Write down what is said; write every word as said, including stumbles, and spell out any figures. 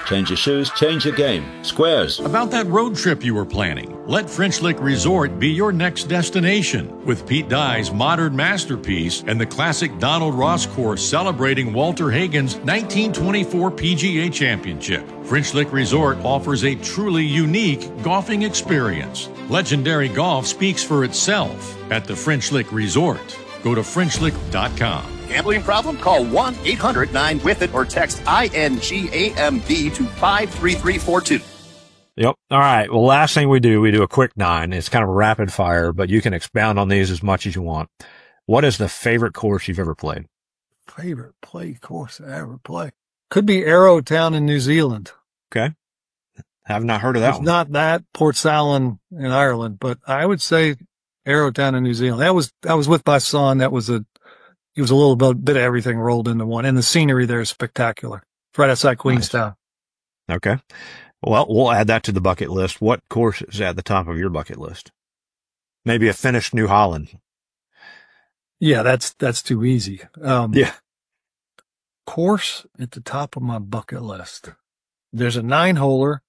Change your shoes, change your game. Squares. About that road trip you were planning, let French Lick Resort be your next destination. With Pete Dye's modern masterpiece and the classic Donald Ross course celebrating Walter Hagen's nineteen twenty-four P G A Championship, French Lick Resort offers a truly unique golfing experience. Legendary golf speaks for itself at the French Lick Resort. Go to French Lick dot com. Gambling problem? Call one eight hundred nine with it or text I N G A M B to five three three four two. Yep. All right. Well, last thing we do, we do a quick nine. It's kind of a rapid fire, but you can expound on these as much as you want. What is the favorite course you've ever played? Favorite play course I ever played? Could be Arrowtown in New Zealand. Okay. Have not heard of that It's one. not that, Port Salin in Ireland, but I would say Arrowtown in New Zealand. That was, I was with my son. That was a, it was a little bit, bit of everything rolled into one. And the scenery there is spectacular. It's right outside Queenstown. Nice. Okay. Well, we'll add that to the bucket list. What course is at the top of your bucket list? Maybe a finished New Holland. Yeah, that's, that's too easy. Um, yeah. Course at the top of my bucket list. There's a nine holer